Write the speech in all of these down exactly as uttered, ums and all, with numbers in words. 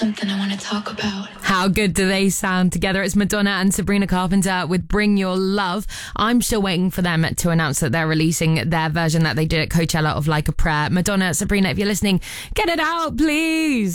something I want to talk about. How good do they sound together? It's Madonna and Sabrina Carpenter with Bring Your Love. I'm still waiting for them to announce that they're releasing their version that they did at Coachella of Like a Prayer. Madonna, Sabrina, if you're listening, get it out, please.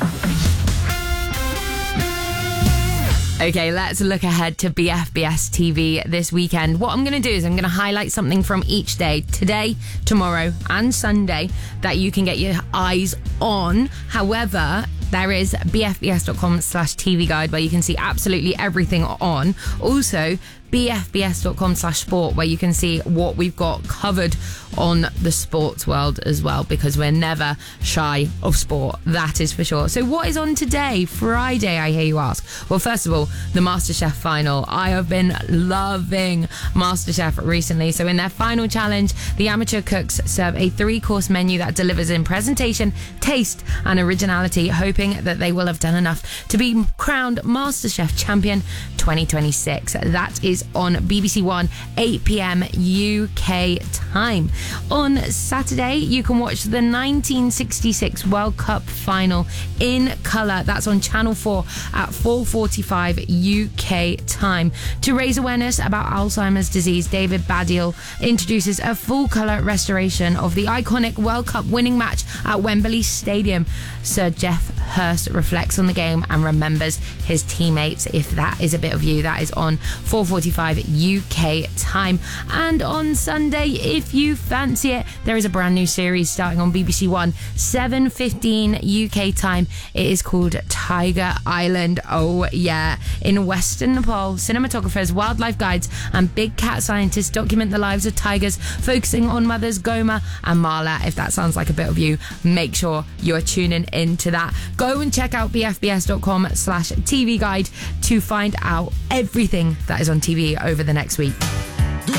Okay, let's look ahead to B F B S T V this weekend. What I'm going to do is I'm going to highlight something from each day, today, tomorrow, and Sunday, that you can get your eyes on. However, there is bfbs.com slash TV guide where you can see absolutely everything on. Also, bfbs.com slash sport where you can see what we've got covered on the sports world as well, because we're never shy of sport, that is for sure. So what is on today, Friday, I hear you ask? Well, first of all, the MasterChef final. I have been loving MasterChef recently. So in their final challenge, the amateur cooks serve a three-course menu that delivers in presentation, taste and originality, hoping that they will have done enough to be crowned MasterChef champion twenty twenty-six. That is on B B C One, eight p.m. U K time. On Saturday, you can watch the nineteen sixty-six World Cup final in colour. That's on Channel four at four forty-five U K time. To raise awareness about Alzheimer's disease, David Baddiel introduces a full colour restoration of the iconic World Cup winning match at Wembley Stadium. Sir Geoff Hurst reflects on the game and remembers his teammates. If that is a bit of you, that is on four forty-five U K time. And on Sunday, if you fancy it, there is a brand new series starting on B B C One, seven fifteen U K time. It is called Tiger Island. Oh yeah. In Western Nepal, cinematographers, wildlife guides and big cat scientists document the lives of tigers, focusing on mothers Goma and Mala. If that sounds like a bit of you, make sure you're tuning into that. Go and check out bfbs.com slash TV guide to find out everything that is on T V over the next week.